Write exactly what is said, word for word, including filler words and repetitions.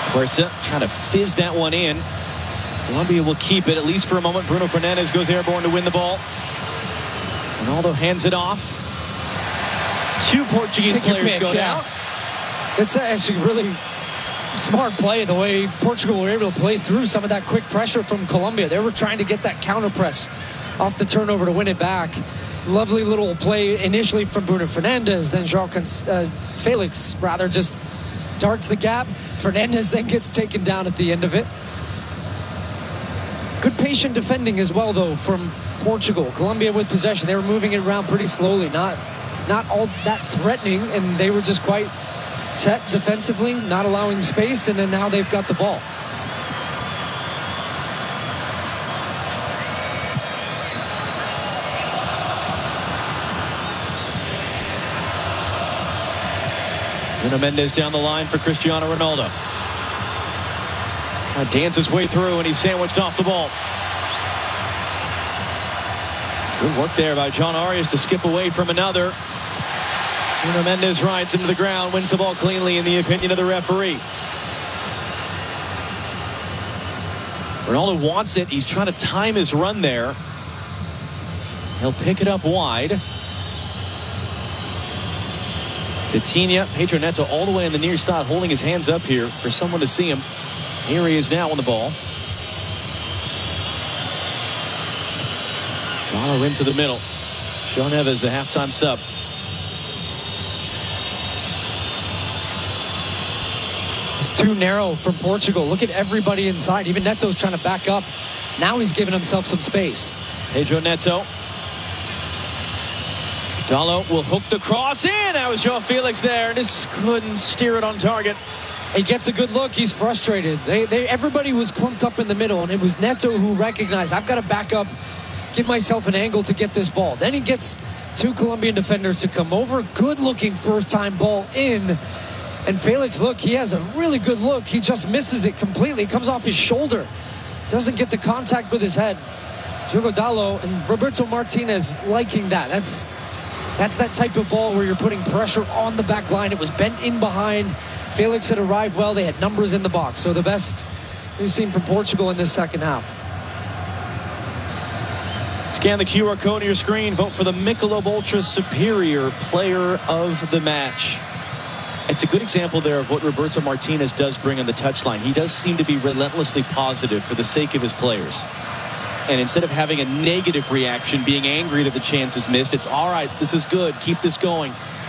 Huerta trying to fizz that one in. Colombia will keep it, at least for a moment. Bruno Fernandes goes airborne to win the ball. Ronaldo hands it off. Two Portuguese Take your players pick, go yeah. down. That's actually really smart play, the way Portugal were able to play through some of that quick pressure from Colombia. They were trying to get that counter press off the turnover to win it back. Lovely little play initially from Bruno Fernandes. Then João uh, Felix rather just darts the gap. Fernandes then gets taken down at the end of it. Good patient defending as well, though, from Portugal. Colombia with possession. They were moving it around pretty slowly, not not all that threatening, and they were just quite set defensively, not allowing space, and then now they've got the ball. Nuno Mendes down the line for Cristiano Ronaldo. Trying to dance his way through, and he's sandwiched off the ball. Good work there by John Arias to skip away from another. Nuno Mendes rides him to the ground, wins the ball cleanly in the opinion of the referee. Ronaldo wants it. He's trying to time his run there. He'll pick it up wide. Vitinha, Pedro Neto all the way on the near side, holding his hands up here for someone to see him. Here he is now on the ball. Dalo into the middle. João Neves, the halftime sub. It's too narrow for Portugal. Look at everybody inside. Even Neto's trying to back up. Now he's giving himself some space. Pedro Neto. Dalo will hook the cross in. That was João Felix there. Just couldn't steer it on target. He gets a good look. He's frustrated. They, they, everybody was clumped up in the middle, and it was Neto who recognized, I've got to back up, give myself an angle to get this ball. Then he gets two Colombian defenders to come over. Good-looking first-time ball in. And Felix, look, he has a really good look. He just misses it completely. It comes off his shoulder. Doesn't get the contact with his head. Diogo Dalo and Roberto Martinez liking that. That's, that's that type of ball where you're putting pressure on the back line. It was bent in behind. Felix had arrived well. They had numbers in the box. So the best we've seen from Portugal in this second half. Scan the Q R code on your screen. Vote for the Michelob Ultra Superior Player of the Match. It's a good example there of what Roberto Martinez does bring on the touchline. He does seem to be relentlessly positive for the sake of his players. And instead of having a negative reaction, being angry that the chance is missed, it's all right, this is good, keep this going.